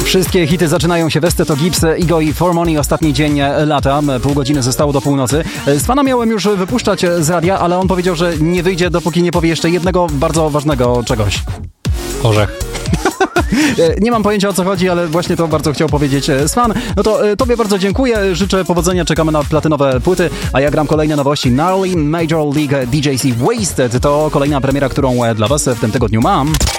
Wszystkie hity zaczynają się. Westy to Gibbs, Igo i For Money. Ostatni dzień lata. Pół godziny zostało do północy. Svana miałem już wypuszczać z radia, ale on powiedział, że nie wyjdzie, dopóki nie powie jeszcze jednego bardzo ważnego czegoś. Orzech. Nie mam pojęcia, o co chodzi, ale właśnie to bardzo chciał powiedzieć Svan. No to tobie bardzo dziękuję, życzę powodzenia, czekamy na platynowe płyty, a ja gram kolejne nowości. Gnarly Major League DJC Wasted to kolejna premiera, którą dla was w tym tygodniu mam.